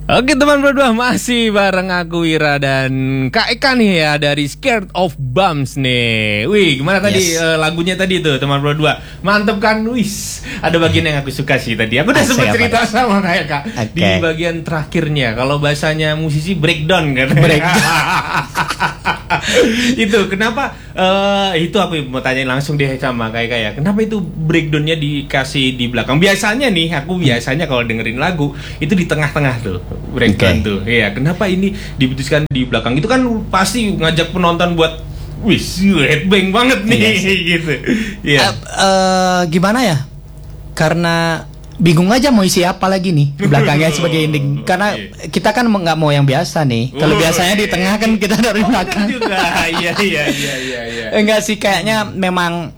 Oke teman berdua, masih bareng aku Wira dan Kak Eka nih ya dari Scared of Bumps nih. Wih, gimana tadi lagunya tadi tuh teman berdua? Mantep kan? Wis, ada bagian yang aku suka sih tadi. Aku udah sempat cerita sama Kak Eka di bagian terakhirnya. Kalau bahasanya musisi breakdown kan. Itu kenapa? Itu aku mau tanya langsung deh sama Kak Eka ya. Kenapa itu breakdownnya dikasih di belakang? Biasanya nih, aku biasanya kalau dengerin lagu itu di tengah-tengah tuh. Breakdown tuh, iya. Kenapa ini diputuskan di belakang? Itu kan pasti ngajak penonton buat, wis, headbang banget nih, gitu. Iya. Gimana ya? Karena bingung aja mau isi apa lagi nih di belakangnya sebagai ending. Karena kita kan nggak mau yang biasa nih. Kalau biasanya di tengah kan kita dari belakang. Iya. Enggak sih, kayaknya memang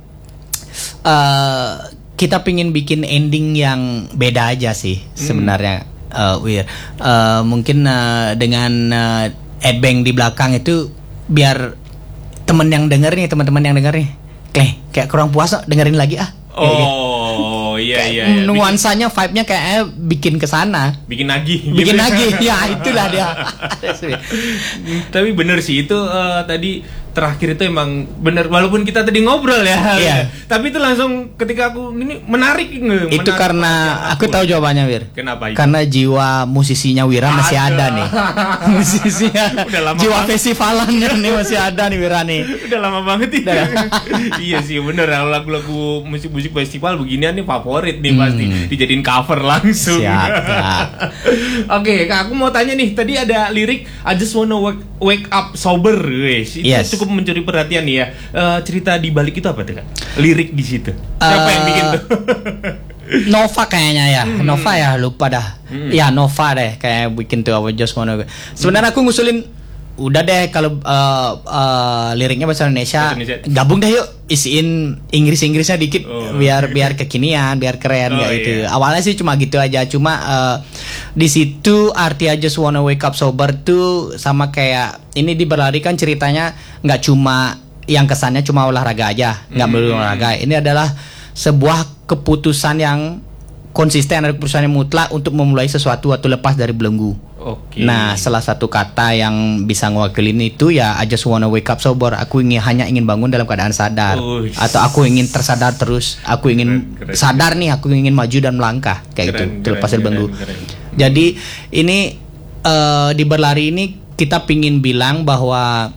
kita pingin bikin ending yang beda aja sih sebenarnya. Mungkin dengan headbang di belakang itu biar teman-teman yang denger nih kayak kurang puas, dengerin lagi ah. Iya. Nuansanya, vibe-nya kayaknya bikin kesana, bikin nagih. Ya itulah dia. Tapi bener sih itu tadi terakhir itu emang bener, walaupun kita tadi ngobrol ya. Iya. Tapi itu langsung ketika aku ini menarik. Itu karena aku tahu jawabannya, Wir. Kenapa itu? Karena jiwa musisinya Wira masih ada nih. Musisinya jiwa festivalannya nih masih ada nih, Wira nih. Udah lama banget ya. Iya sih bener, lagu-lagu musik-musik festival beginian nih favorit nih pasti dijadiin cover langsung. Siap. Oke, Kak, aku mau tanya nih, tadi ada lirik I just wanna wake up sober, guys. Itu cukup mencuri perhatian nih ya. Cerita di balik itu apa tuh, Kak? Lirik di situ. Siapa yang bikin tuh? Nova kayaknya ya. Nova ya, lupa dah. Ya Nova deh kayak bikin tuh I just wanna. Sebenarnya aku ngusulin udah deh kalau liriknya bahasa Indonesia, gabung deh yuk isiin Inggrisnya dikit biar kekinian, biar keren gitu. Awalnya sih cuma gitu aja, cuma di situ arti I just wanna wake up sober tuh sama kayak ini diberlarikan ceritanya nggak cuma yang kesannya cuma olahraga aja, nggak melulu olahraga. Ini adalah sebuah keputusan yang konsisten, ada keputusan yang mutlak untuk memulai sesuatu atau lepas dari belenggu. Nah, salah satu kata yang bisa ngewakilin itu ya I just wanna wake up sober. Aku hanya ingin bangun dalam keadaan sadar. Atau aku ingin tersadar terus. Aku ingin sadar nih, aku ingin maju dan melangkah kayak gitu, terlepas dari belenggu. Jadi ini di berlari ini kita pingin bilang bahwa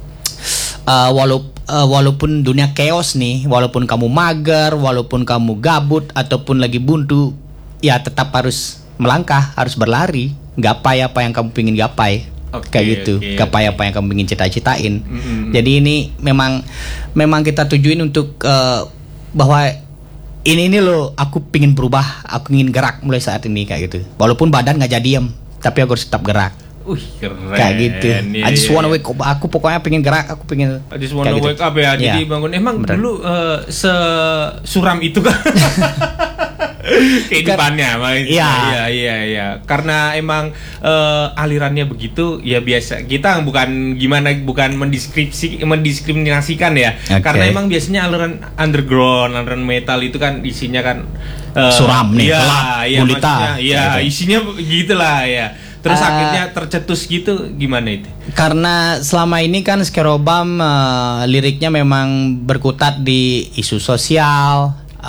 walaupun dunia chaos nih, walaupun kamu mager, walaupun kamu gabut ataupun lagi buntu, ya tetap harus melangkah, harus berlari, gapai apa yang kamu pingin gapai, kayak gitu, gapai apa yang kamu pingin cita-citain. Jadi ini memang kita tujuin untuk bahwa ini loh, aku pingin berubah, aku ingin gerak mulai saat ini kayak gitu. Walaupun badan nggak jadi diem, tapi aku harus tetap gerak. Keren. Kayak gitu. I just wanna wake up. Aku pokoknya pengen gerak. Aku pengen I just wanna wake up ya. Jadi bangun. Emang dulu sesuram itu kan kehidupannya. Iya. Karena emang alirannya begitu. Ya biasa. Kita bukan mendiskriminasikan ya. Karena emang biasanya aliran underground, aliran metal itu kan isinya kan suram nih. Gulita. Iya, isinya gitulah ya. Terus akhirnya tercetus gitu, gimana itu? Karena selama ini kan Skerobam liriknya memang berkutat di isu sosial,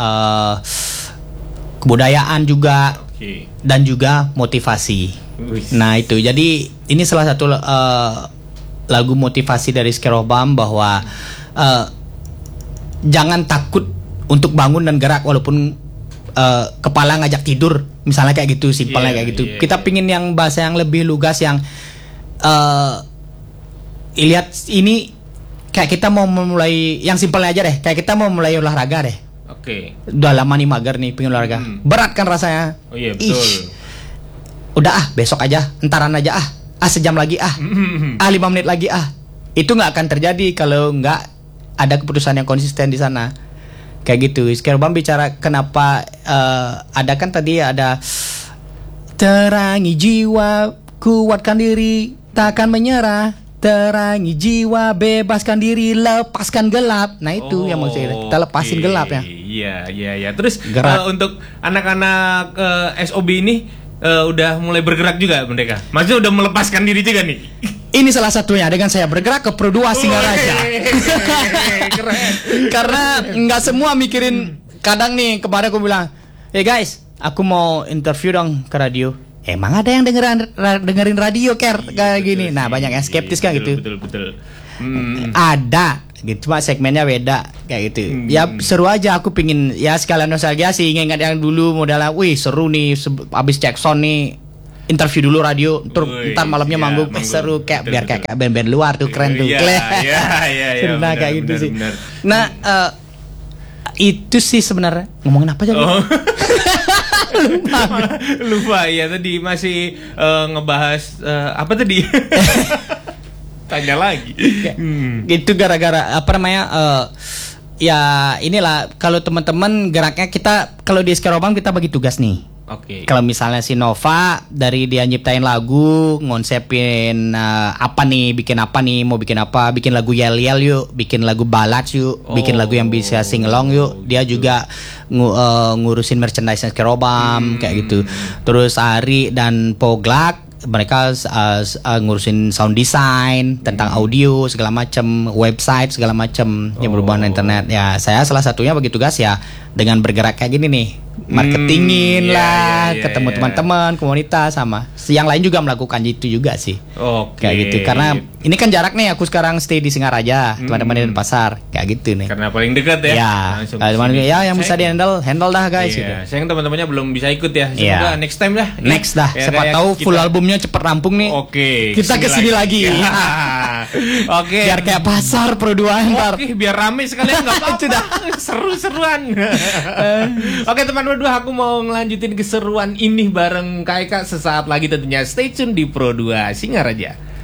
kebudayaan juga, dan juga motivasi. Nah itu, jadi ini salah satu lagu motivasi dari Skerobam bahwa jangan takut untuk bangun dan gerak walaupun kepala ngajak tidur, misalnya kayak gitu, simpelnya kayak gitu. Kita pingin yang bahasa yang lebih lugas, yang lihat ini kayak kita mau memulai yang simpelnya aja deh, kayak kita mau mulai olahraga deh. Udah lama nih mager nih, pingin olahraga. Berat kan rasanya. Betul. Udah besok aja, entaran aja sejam lagi 5 menit lagi Itu nggak akan terjadi kalau nggak ada keputusan yang konsisten di sana. Kayak gitu. Skerobam bicara kenapa ada kan tadi ada terangi jiwa, kuatkan diri, takkan menyerah, terangi jiwa, bebaskan diri, lepaskan gelap. Nah itu yang mau saya, kita lepasin gelap ya. Iya. Terus Gerak. untuk anak-anak SOB ini udah mulai bergerak juga mereka. Maksudnya udah melepaskan diri juga nih. Ini salah satunya dengan saya bergerak ke Pro 2 Singaraja. Keren. Karena nggak semua mikirin. Kadang nih kemarin aku bilang, hey guys, aku mau interview dong ke radio. Emang ada yang dengerin radio kayak gini? Nah banyak yang skeptis kan gitu. Betul. Ada gitu, Pak, segmennya beda kayak gitu. Ya seru aja, aku pingin ya sekalian nostalgia sih, ingat yang dulu modalnya, wih seru nih, abis Jackson nih interview dulu radio, ntar malamnya manggung, seru kayak biar kayak band-band luar tuh keren tuh. Iya. Nah kayak gitu sih. Benar. Nah itu sih sebenarnya ngomongin apa aja? Lupa ya, tadi masih ngebahas apa tadi? Tanya lagi. Itu gara-gara apa namanya? Ya inilah, kalau teman-teman geraknya, kita kalau di Skerobam kita bagi tugas nih. Oke. Kalau misalnya si Nova dari dia nyiptain lagu, ngonsepin apa nih, bikin apa nih, mau bikin apa, bikin lagu yel-yel yuk, bikin lagu ballad yuk, bikin lagu yang bisa sing along yuk. Dia juga ngurusin merchandise Skerobam kayak gitu. Terus Ari dan Poglak mereka ngurusin sound design, tentang audio segala macam, website segala macam yang berhubungan dengan internet. Ya, saya salah satunya bagi tugas ya dengan bergerak kayak gini nih, marketingin lah, ketemu teman-teman, komunitas, sama yang lain juga melakukan itu juga sih. Kayak gitu. Karena ini kan jarak nih, aku sekarang stay di Singaraja, teman-teman di Denpasar, kayak gitu nih. Karena paling dekat ya. Ya, teman-teman ya yang bisa di handle dah guys. Gitu. Sayang teman-temannya belum bisa ikut ya. Semoga next time dah. Next dah. Ya, siapa tahu full albumnya cepet rampung nih. Kita kesini lagi. Biar kayak pasar Pro 2 ntar. Biar rame sekalian, nggak apa-apa. Sudah seru-seruan. Oke teman berdua, aku mau ngelanjutin keseruan ini bareng Kak Eka sesaat lagi tentunya. Stay tune di Pro 2 Singaraja.